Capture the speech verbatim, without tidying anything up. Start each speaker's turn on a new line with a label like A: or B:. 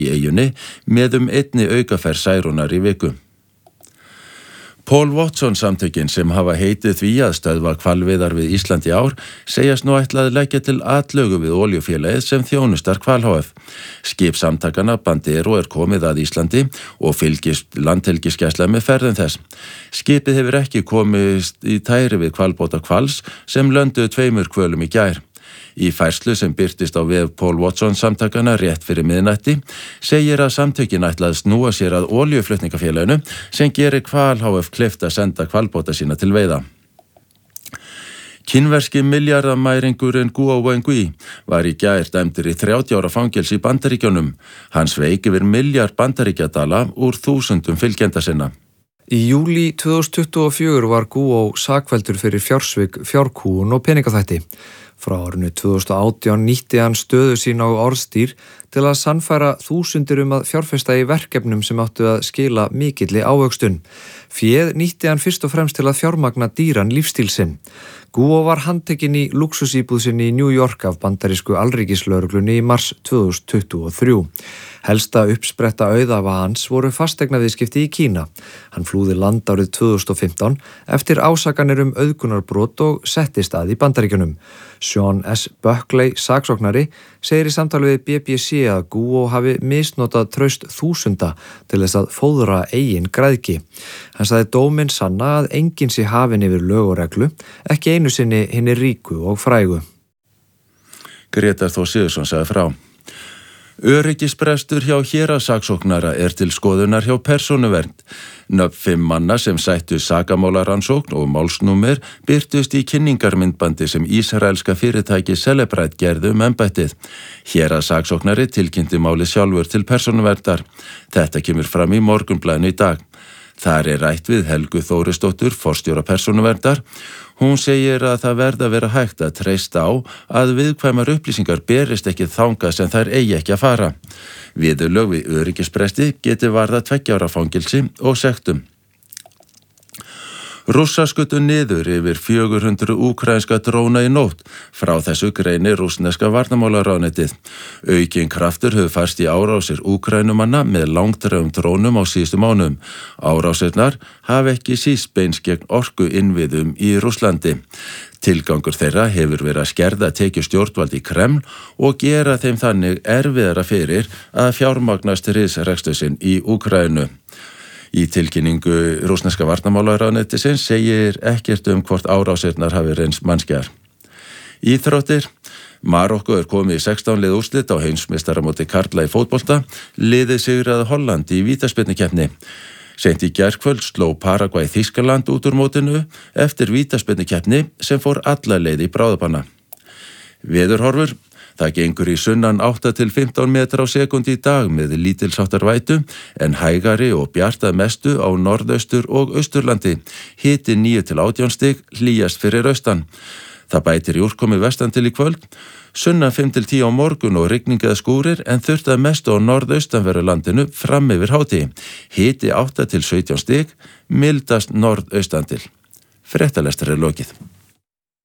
A: í eyjunni með um einni aukaferð Særúnar í viku. Paul Watson samtökin sem hafa heitið því að stöðva hvalveiðar við Ísland í ár segjast nú ætla að leggja til atlögu við olíufélagið sem þjónustar Hval H F. Skip samtakanna Bandero er komið að Íslandi og fylgist landhelgisgæsla með ferðum þess. Skipið hefur ekki komist í tæri við hvalbáta Hvals sem lönduðu tveimur hvölum í gær. Í færslu sem birtist á vef Paul Watson samtakana rétt fyrir miðnætti segir að samtökin ætla að snúa sér að olíuflutningafélaginu sem gerir Hval H F kleift að senda hvalbáta sína til veiða. Kínverski milljarðamæringurinn Guo Wengui var í gær dæmdur í þrjátíu ára fangelsi í Bandaríkjunum. Hann sveik yfir milljarð bandaríkjadala úr þúsundum fylgjenda sinna.
B: Í júlí tvö þúsund tuttugu og fjögur var Guo sakfelldur fyrir fjársvik, fjárkúgun og peningaþvætti. Frá árinu tvö þúsund og átján nýtti hann stöðu sín á orðstýr til að sannfæra þúsundir um að fjárfesta í verkefnum sem áttu að skila mikilli ávöxtun. Féð nýtti hann fyrst og fremst til að fjármagna dýran lífstíl sinn. Guo var handtekinn í lúxusíbúð sinni í New York af bandarísku alríkislögreglunni í mars tvö þúsund tuttugu og þrjú. Helsta uppspretta auðafa hans voru fasteignaviðskipti í Kína. Hann flúði land árið tvö þúsund og fimmtán eftir ásakanir um auðgunarbrot og settist að í Bandaríkjunum. Sean S. Buckley, saksóknari, segir í samtali við B B C að Guo hafi misnotað traust þúsunda til þess að fóðra eigin græðgi. Hann sagði dóminn sanna að enginn sé hafinn yfir lög og reglu, ekki einu sinni hinni ríku og frægu.
A: Grétar Þór Sigurðsson sagði frá. Öryggisbrestur hjá héraðssaksóknara er til skoðunar hjá Persónuvernd. Nöfn fimm manna sem sættu sakamálarannsókn og málsnúmer birtust í kynningarmyndbandi sem ísraelska fyrirtæki Celebrite gerðu um embættið. Héraðssaksóknari tilkynnti málið sjálfur til Persónuverndar. Þetta kemur fram í Morgunblaðinu í dag. Þar er rætt við Helgu Þórisdóttur, forstjóra Persónuverndar. Hún segir að það verði að vera hægt að treysta á að viðkvæmar upplýsingar berist ekki þangað sem þær eigi ekki að fara. Viðurlög við öryggisbresti geti varðað tveggja ára fangelsi og sektum. Rússar skutu niður yfir fjögur hundruð úkraínska dróna í nótt. Frá þessu greinir rússneska varnarmálaráðuneytið. Aukinn kraftur hefur færst í árásir úkrænumanna með langdrægum drónum á síðustu mánuðum. Árásirnar hafa ekki síst beins gegn orku innviðum í Rússlandi. Tilgangur þeirra hefur verið að skerða tekju stjórnvald í Kreml og gera þeim þannig erfiðara fyrir að fjármagna stríðsrekstur sinn í Úkraínu. Í tilkynningu rússneska varnarmálaráðuneytisins segir ekkert um hvort árásirnar hafi reynst mannskjar. Íþróttir. Marokko er komið í sextán lið úrslit á heimsmeistaramóti karla í fótbolta. Liðið sigraði Holland í vítaspyrnukeppni. Seint í gærkvöld sló Paragvæ Þýskaland út úr mótinu eftir vítaspyrnukeppni sem fór alla leið í bráðabanna. Veðurhorfur. Það gengur í sunnan átta til fimmtán metra á sekúndu í dag með lítilsháttar vætu en hægari og bjartað mestu á norðaustur og austurlandi. Hiti níu til átján stig, hlýjast fyrir austan. Það bætir í úrkomi vestan til í kvöld. Sunnan fimm til tíu á morgun og rigning eða skúrir en þurftað mestu á norðaustanverðu landinu fram yfir hádegi. Hiti átta til sautján stig, mildast norðaustan til. Fréttalestur er lokið.